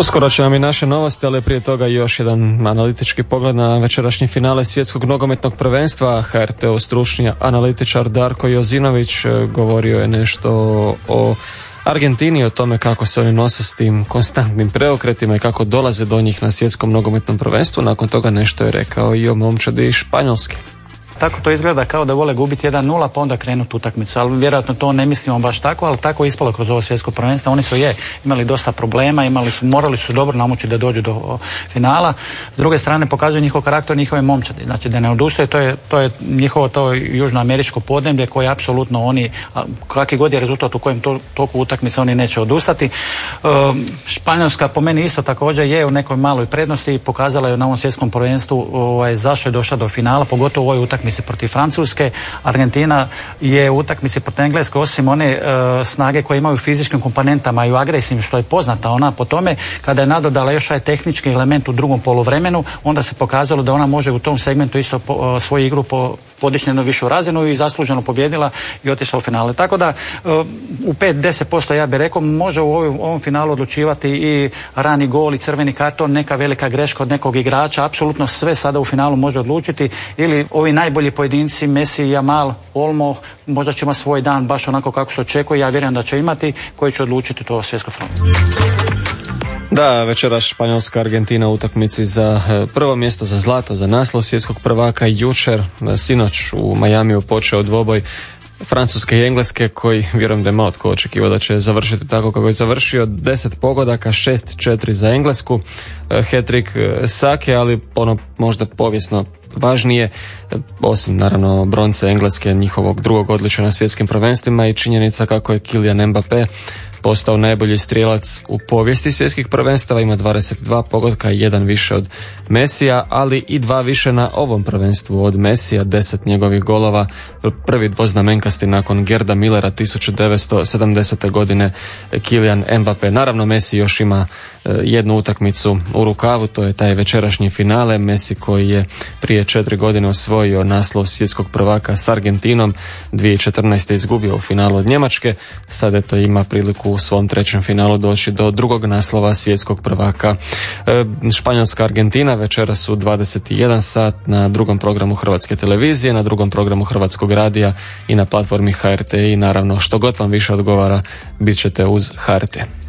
Uskoro će nam i naše novosti, ali prije toga još jedan analitički pogled na večerašnji finale svjetskog nogometnog prvenstva. HRT-ov stručni analitičar Darko Jozinović govorio je nešto o Argentini, o tome kako se oni nose s tim konstantnim preokretima i kako dolaze do njih na svjetskom nogometnom prvenstvu. Nakon toga nešto je rekao i o momčadi iz Španjolske. Tako to izgleda kao da vole gubiti 1-0 pa onda krenuti utakmicu, ali vjerojatno to ne mislimo baš tako, ali tako je ispalo kroz ovo svjetsko prvenstvo. Oni su imali dosta problema, morali su dobro namući da dođu do finala. S druge strane pokazuju njihov karakter, njihove momčadi, znači da ne odustaju, to je njihovo to južnoameričko podneblje koje apsolutno oni, kakvi god je rezultat u kojem toku utakmice, oni neće odustati. Španjolska po meni isto također je u nekoj maloj prednosti i pokazala je na ovom svjetskom prvenstvu zašto je došla do finala, pogotovo u ovoj utakmici protiv Francuske. Argentina je u utakmici protiv Engleske, osim one snage koje imaju fizičkim komponentama i u agresivnim, što je poznata ona po tome, kada je nadodala još taj tehnički element u drugom poluvremenu, onda se pokazalo da ona može u tom segmentu isto svoju igru podići na jednu višu razinu i zasluženo pobijedila i otišla u finale. Tako da u 5-10% ja bih rekao može u ovom finalu odlučivati i rani gol i crveni karton, neka velika greška od nekog igrača, apsolutno sve sada u finalu može odlučiti, ili ovi najbolji pojedinci Messi, Jamal, Olmo, možda će imati svoj dan baš onako kako se očekuje, ja vjerujem da će imati, koji će odlučiti to svjetsko prvenstvo. Da, večeras Španjolska Argentina u utakmici za prvo mjesto, za zlato, za naslov svjetskog prvaka. Jučer, sinoć u Majamiju počeo dvoboj Francuske i Engleske, koji vjerujem da je malo tko očekivao da će završiti tako kako je završio. 10 pogodaka, 6-4 za Englesku, hat-trick Sake, ali ono možda povijesno važnije, osim naravno bronce Engleske, njihovog drugog odličja na svjetskim prvenstvima, i činjenica kako je Kylian Mbappé postao najbolji strijelac u povijesti svjetskih prvenstava, ima 22 pogotka, jedan više od Messija, ali i dva više na ovom prvenstvu od Messija, 10 njegovih golova, prvi dvoznamenkasti nakon Gerda Millera 1970. godine Kylian Mbappé. Naravno Messi još ima jednu utakmicu u rukavu, to je taj večerašnji finale. Messi koji je prije 4 godine osvojio naslov svjetskog prvaka s Argentinom, 2014. izgubio u finalu od Njemačke, sada to ima priliku u svom trećem finalu doći do drugog naslova svjetskog prvaka. Španjolska Argentina večeras u 21 sat na drugom programu Hrvatske televizije, na drugom programu Hrvatskog radija i na platformi HRT, i naravno što god vam više odgovara bit ćete uz HRT.